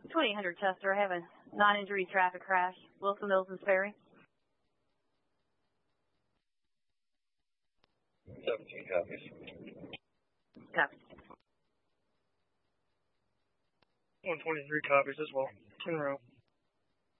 2800 Chester, I have a non-injury traffic crash. Wilson Mills and Sperry. 17 copies. Copy. 123 copies as well. 10 row.